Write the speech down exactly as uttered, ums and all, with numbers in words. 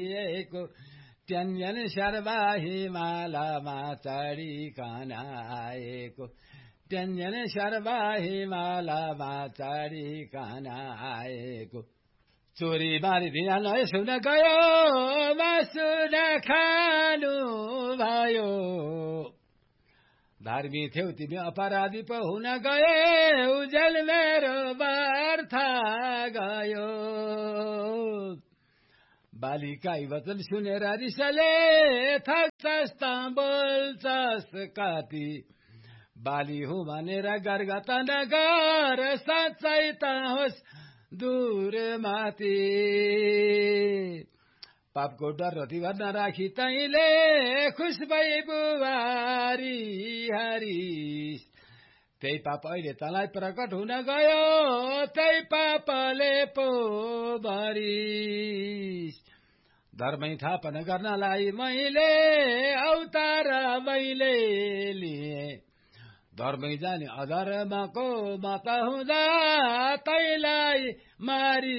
आएको ट्यान्यन शर्मा हिमालमा चढिकन आएको ट्यान्यन शर्मा हिमालमा चढिकन आएको चोरी मारी ध्यान सुन गयो मासु नखानु भयो धार्मी थियौ तिमी अपराधी पो हुन गए उजेल मेरो व्यर्थ गयो बालिकाई वचन सुनेर रिसले थक्छस् त बोल्छस् कति बाली हो भनेर गर्गत नगर साँच्चै त होस् दूर माथि पापको डर रतिभर नराखी तैले खुस भई बुहारी हरिस त्यही पाप अहिले तँलाई प्रकट हुन गयो त्यही पापले पो भरिस धर्मै थापन गर्नलाई मैले अवतार मैले लिए धर्मै जाने अधर्मको मत हुँदा तैलाई मारी